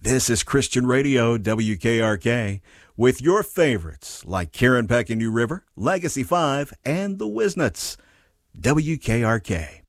This is Christian Radio, WKRK, with your favorites like Karen Peck and New River, Legacy 5, and the Wisnuts. WKRK.